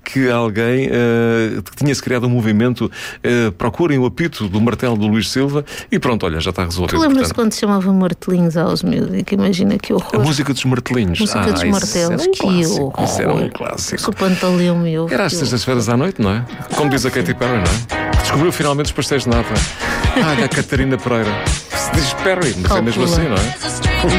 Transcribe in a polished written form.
que alguém tinha-se criado um movimento, procurem o apito do martelo do Luís Silva, e pronto, olha, já está resolvido. Tu lembras-te quando se chamava martelinhos aos miúdos? Que imagina que horror. A música dos martelinhos. Música dos martelos, que horror. Isso era um clássico. O pantaleão meu. Era às sextas-feiras à noite, não é? Como diz a Katy Perry, não é? Descobriu finalmente os pastéis de nata. A Catarina Pereira. Se diz Perry, mas é mesmo assim, não é?